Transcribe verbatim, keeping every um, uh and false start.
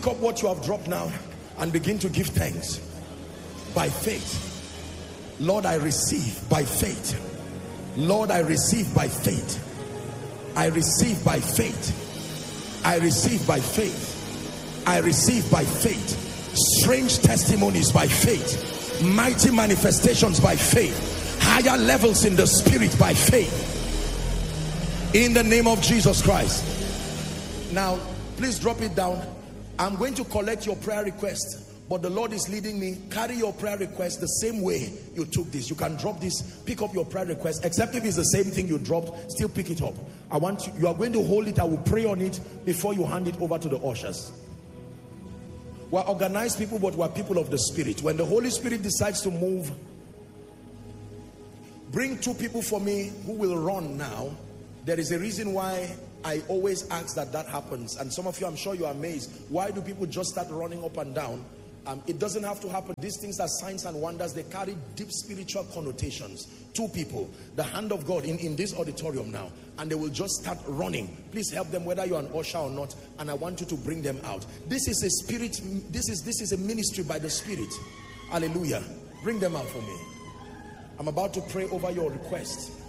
Pick up what you have dropped now and begin to give thanks. By faith. Lord, I receive by faith. Lord, I receive by faith. I receive by faith. I receive by faith. I receive by faith. Strange testimonies by faith. Mighty manifestations by faith. Higher levels in the spirit by faith. In the name of Jesus Christ. Now, please drop it down. I'm going to collect your prayer request, but the Lord is leading me. Carry your prayer request the same way you took this. You can drop this, pick up your prayer request, except if it's the same thing you dropped, still pick it up. I want you, you are going to hold it. I will pray on it before you hand it over to the ushers. We're organized people, but we're people of the Spirit. When the Holy Spirit decides to move, bring two people for me who will run now. There is a reason why I always ask that that happens. And some of you, I'm sure you are amazed. Why do people just start running up and down? Um, it doesn't have to happen. These things are signs and wonders. They carry deep spiritual connotations. Two people, the hand of God in, in this auditorium now, and they will just start running. Please help them, whether you're an usher or not, and I want you to bring them out. This is a spirit, this is, this is a ministry by the Spirit. Hallelujah. Bring them out for me. I'm about to pray over your request.